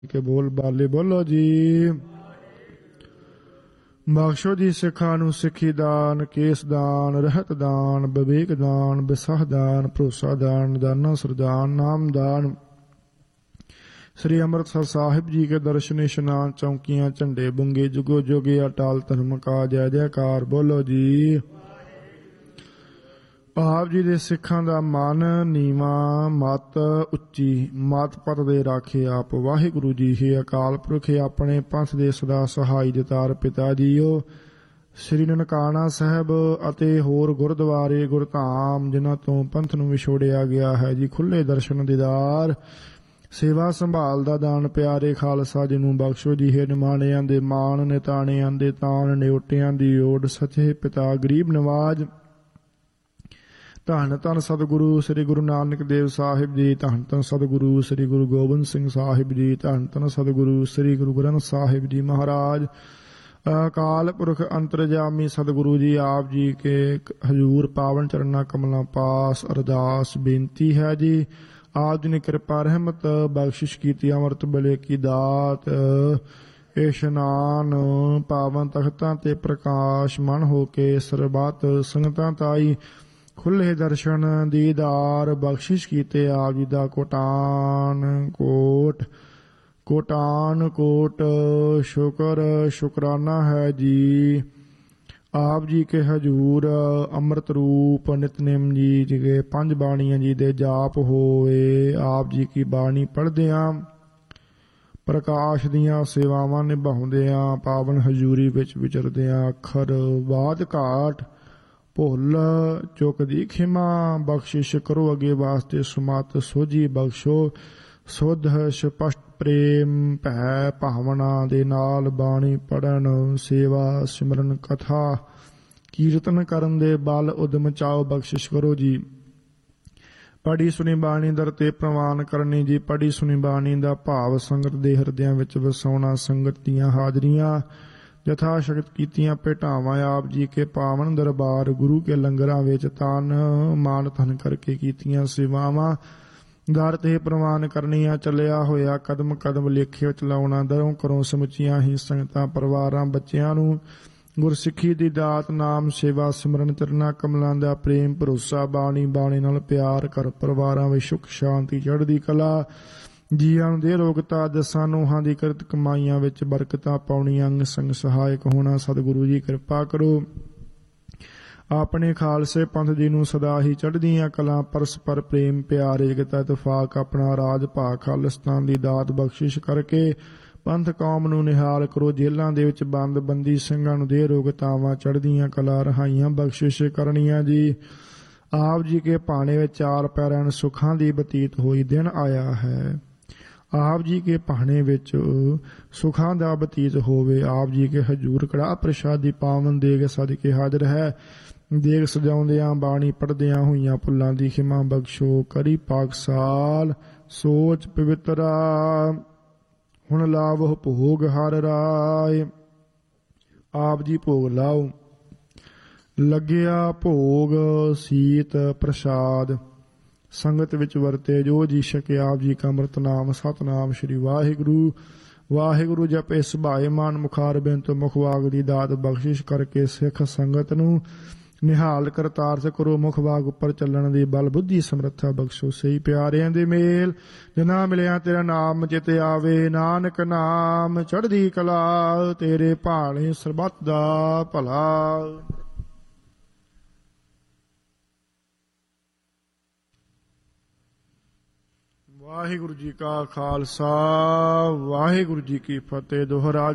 के बोल बाले बोलो जी। बख्शो जी सिखा नूं सिखी दान, केस दान, रहत दान, विवेक दान, विसाह दान, भरोसा दान, दाना सरदान, नाम दान। श्री अमृतसर साहिब जी के दर्शन इशनान, चौकियां झंडे बुंगे, जुगो जोगे अटाल धर्म का जय जयकार बोलो जी। ਆਪ ਜੀ ਦੇ ਸਿੱਖਾਂ ਦਾ ਮਨ ਨੀਵਾਂ, ਮਤ ਉੱਚੀ, ਮਤ ਪਤ ਦੇ ਰਾਖੇ ਆਪ। ਵਾਹਿਗੁਰੂ ਜੀ ਹੈ ਅਕਾਲ ਪੁਰਖ, ਆਪਣੇ ਪੰਥ ਦੇ ਸਦਾ ਸਹਾਈ ਦਿਤਾਰ ਪਿਤਾ ਜੀਓ। ਸ੍ਰੀ ਨਨਕਾਣਾ ਸਾਹਿਬ ਅਤੇ ਹੋਰ ਗੁਰਦੁਆਰੇ ਗੁਰਧਾਮ ਜਿਨ੍ਹਾਂ ਤੋਂ ਪੰਥ ਨੂੰ ਵਿਛੋੜਿਆ ਗਿਆ ਹੈ ਜੀ, ਖੁੱਲੇ ਦਰਸ਼ਨ ਦੀਦਾਰ, ਸੇਵਾ ਸੰਭਾਲ ਦਾ ਦਾਨ ਪਿਆਰੇ ਖਾਲਸਾ ਜੀ ਨੂੰ ਬਖਸ਼ੋ ਜੀ ਹੈ। ਨਿਮਾਣਿਆਂ ਦੇ ਮਾਣ, ਨਿਤਾਣਿਆਂ ਦੇ ਤਾਣ, ਨਿਉਟਿਆਂ ਦੀ ਓਡ, ਸੱਚੇ ਪਿਤਾ ਗਰੀਬ ਨਵਾਜ। ਧੰਨ ਧੰਨ ਸਤਿਗੁਰੂ ਸ੍ਰੀ ਗੁਰੂ ਨਾਨਕ ਦੇਵ ਸਾਹਿਬ ਜੀ, ਧੰਨ ਧੰਨ ਸਤਿਗੁਰੂ ਸ੍ਰੀ ਗੁਰੂ ਗੋਬਿੰਦ ਸਿੰਘ ਸਾਹਿਬ ਜੀ, ਧੰਨ ਧੰਨ ਸਤਿਗੁਰੂ ਸ੍ਰੀ ਗੁਰੂ ਗ੍ਰੰਥ ਸਾਹਿਬ ਜੀ ਮਹਾਰਾਜ। ਅਕਾਲ ਪੁਰਖ ਅੰਤਰਜਾਮੀ ਸਤਿਗੁਰੂ ਜੀ ਆਪ ਜੀ ਕੇ ਹਜ਼ੂਰ ਪਾਵਨ ਚਰਨਾਂ ਕਮਲਾਂ ਪਾਸ ਅਰਦਾਸ ਬੇਨਤੀ ਹੈ ਜੀ। ਆਪ ਜੀ ਨੇ ਕਿਰਪਾ ਰਹਿਮਤ ਬਖਸ਼ਿਸ਼ ਕੀਤੀ, ਅੰਮ੍ਰਿਤ ਵੇਲੇ ਕੀ ਦਾਤ, ਇਸ਼ਨਾਨ ਪਾਵਨ ਤਖਤਾਂ ਤੇ ਪ੍ਰਕਾਸ਼ ਮਨ ਹੋ ਕੇ ਸਰਬੱਤ ਸੰਗਤਾਂ ਤਾਈ ਖੁੱਲੇ ਦਰਸ਼ਨ ਦੀਦਾਰ ਬਖਸ਼ਿਸ਼ ਕੀਤੇ। ਆਪ ਜੀ ਦਾ ਕੋਟਾਨ ਕੋਟ ਸ਼ੁਕਰ ਸ਼ੁਕਰਾਨਾ ਹੈ ਜੀ। ਆਪ ਜੀ ਕੇ ਹਜੂਰ ਅੰਮ੍ਰਿਤ ਰੂਪ ਨਿਤਨੇਮ ਜੀ ਕੇ ਪੰਜ ਬਾਣੀਆਂ ਜੀ ਦੇ ਜਾਪ ਹੋਏ। ਆਪ ਜੀ ਕੀ ਬਾਣੀ ਪੜ੍ਹਦਿਆਂ ਪ੍ਰਕਾਸ਼ ਦੀਆਂ ਸੇਵਾਵਾਂ ਨਿਭਾਉਂਦਿਆਂ, ਪਾਵਨ ਹਜ਼ੂਰੀ ਵਿੱਚ ਵਿਚਰਦਿਆਂ ਅੱਖਰ ਬਾਦ ਘਾਟ ਭੁੱਲ ਚੁੱਕ ਦੀ ਖਿਮਾ ਬਖਸ਼ਿਸ਼ ਕਰੋ। ਅੱਗੇ ਵਾਸਤੇ ਸੁਮਤ ਸੋਝੀ ਬਖਸ਼ੋ, ਸੁਧ ਸਪਸ਼ਟ ਪ੍ਰੇਮ ਭੈ ਭਾਵਨਾ ਦੇ ਨਾਲ ਬਾਣੀ ਪੜ੍ਹਨ, ਸੇਵਾ ਸਿਮਰਨ ਕਥਾ ਕੀਰਤਨ ਕਰਨ ਦੇ ਬਲ ਉਦਮ ਚਾਓ ਬਖਸ਼ਿਸ਼ ਕਰੋ ਜੀ। ਪੜ੍ਹੀ ਸੁਣੀ ਬਾਣੀ ਦਰ ਤੇ ਪ੍ਰਵਾਨ ਕਰਨੀ ਜੀ। ਪੜ੍ਹੀ ਸੁਣੀ ਬਾਣੀ ਦਾ ਭਾਵ ਸੰਗਤ ਦੇ ਹਿਰਦਿਆਂ ਵਿੱਚ ਵਸਾਉਣਾ, ਸੰਗਤ ਦੀਆਂ ਹਾਜ਼ਰੀਆਂ ਯਥਾ ਸ਼ਕਤ ਕੀਤੀਆਂ ਭੇਟਾਵਾਂ ਆਪ ਜੀ ਕੇ ਪਾਵਨ ਦਰਬਾਰ ਗੁਰੂ ਕੇ ਲੰਗਰਾਂ ਵਿੱਚ ਤਨ ਮਾਨ ਧਨ ਕਰਕੇ ਕੀਤੀਆਂ ਸੇਵਾਵਾਂ ਦਰ ਤੇ ਪ੍ਰਵਾਨ ਕਰਨੀਆਂ। ਚੱਲਿਆ ਹੋਇਆ ਕਦਮ ਕਦਮ ਲੇਖੇ ਚਲਾਉਣਾ, ਦਰੋਂ ਕਰੋ ਸਮੁੱਚੀਆਂ ਹੀ ਸੰਗਤਾਂ ਪਰਿਵਾਰਾਂ ਬੱਚਿਆਂ ਨੂੰ ਗੁਰਸਿੱਖੀ ਦੀ ਦਾਤ, ਨਾਮ ਸੇਵਾ ਸਿਮਰਨ ਚਰਨਾਂ ਕਮਲਾਂ ਦਾ ਪ੍ਰੇਮ ਭਰੋਸਾ, ਬਾਣੀ ਬਾਣੇ ਨਾਲ ਪਿਆਰ, ਘਰ ਪਰਿਵਾਰਾਂ ਵਿੱਚ ਸੁੱਖ ਸ਼ਾਂਤੀ ਚੜ੍ਹਦੀ ਕਲਾ, ਜੀਆਂ ਨੂੰ ਦੇ ਰੋਗਤਾ, ਦਸਾਂ ਨੂੰਹਾਂ ਦੀ ਕਿਰਤ ਕਮਾਈਆਂ ਵਿੱਚ ਬਰਕਤਾਂ ਪਾਉਣੀਆਂ, ਅੰਗ ਸੰਗ ਸਹਾਇਕ ਹੋਣਾ। ਸਤਿਗੁਰੂ ਜੀ ਕਿਰਪਾ ਕਰੋ, ਆਪਣੇ ਖਾਲਸੇ ਪੰਥ ਜੀ ਨੂੰ ਸਦਾ ਹੀ ਚੜ੍ਹਦੀਆਂ ਕਲਾਂ, ਪਰਸਪਰ ਪ੍ਰੇਮ ਪਿਆਰ ਏਕਤਾ ਇਤਫਾਕ, ਆਪਣਾ ਰਾਜ ਭਾਗ ਖਾਲਿਸਤਾਨ ਦੀ ਦਾਤ ਬਖਸ਼ਿਸ਼ ਕਰਕੇ ਪੰਥ ਕੌਮ ਨੂੰ ਨਿਹਾਲ ਕਰੋ। ਜੇਲ੍ਹਾਂ ਦੇ ਵਿੱਚ ਬੰਦ ਬੰਦੀ ਸਿੰਘਾਂ ਨੂੰ ਦੇ ਰੋਗਤਾਵਾਂ, ਚੜ੍ਹਦੀਆਂ ਕਲਾ ਰਹਾਈਆਂ ਬਖਸ਼ਿਸ਼ ਕਰਨੀਆਂ ਜੀ। ਆਪ ਜੀ ਕੇ ਭਾਣੇ ਵਿੱਚ ਚਾਰ ਪੈਰਾਂ ਸੁੱਖਾਂ ਦੀ ਬਤੀਤ ਹੋਈ ਦਿਨ ਆਇਆ ਹੈ। ਆਪ ਜੀ ਕੇ ਭਾਣੇ ਵਿੱਚ ਸੁੱਖਾਂ ਦਾ ਬਤੀਤ ਹੋਵੇ। ਆਪ ਜੀ ਕੇ ਹਜੂਰ ਕੜਾਹ ਪ੍ਰਸ਼ਾਦੀ ਪਾਵਨ ਦੇਗ ਸਦਕੇ ਹਾਜ਼ਰ ਹੈ। ਦੇਗ ਸਜਾਉਂਦਿਆਂ ਬਾਣੀ ਪੜ੍ਹਦਿਆਂ ਹੋਈਆਂ ਭੁੱਲਾਂ ਦੀ ਖਿਮਾ ਬਖਸ਼ੋ। ਕਰੀ ਪਾਕਸਾਲ ਸੋਚ ਪਵਿੱਤਰਾ, ਹੁਣ ਲਾਵੋ ਭੋਗ ਹਰ ਰਾਏ। ਆਪ ਜੀ ਭੋਗ ਲਾਓ, ਲੱਗਿਆ ਭੋਗ ਸੀਤ ਪ੍ਰਸ਼ਾਦ, ਸੰਗਤ ਵਿੱਚ ਵਰਤੇ ਜੋ ਜੀ ਛਕੇ। ਆਪ ਜੀ ਕਾ ਅੰਮ੍ਰਿਤ ਨਾਮ ਸਤਨਾਮ ਸ਼੍ਰੀ ਵਾਹਿਗੁਰੂ ਵਾਹਿਗੁਰੂ ਜਪੇ ਸੁਭਾਏ ਮਾਨ, ਮੁਖਾਰ ਬੇਨਤ ਮੁਖ ਵਾਗ ਦੀ ਦਾਤ ਬਖਸ਼ਿਸ਼ ਕਰਕੇ ਸਿੱਖ ਸੰਗਤ ਨੂੰ ਨਿਹਾਲ ਕਰਤਾਰਥ ਕਰੋ। ਮੁਖ ਵਾਗ ਉੱਪਰ ਚੱਲਣ ਦੀ ਬਲ ਬੁੱਧੀ ਸਮਰੱਥਾ ਬਖਸ਼ੋ। ਸਹੀ ਪਿਆਰਿਆਂ ਦੇ ਮੇਲ ਜਿਨ੍ਹਾਂ ਮਿਲਿਆ ਤੇਰਾ ਨਾਮ ਚਿਤ ਆਵੇ, ਨਾਨਕ ਨਾਮ ਚੜ੍ਹਦੀ ਕਲਾ, ਤੇਰੇ ਭਾਣੇ ਸਰਬੱਤ ਦਾ ਭਲਾ। ਵਾਹਿਗੁਰੂ ਜੀ ਕਾ ਖਾਲਸਾ, ਵਾਹਿਗੁਰੂ ਜੀ ਕੀ ਫਤਿਹ। ਦੋਹਰਾ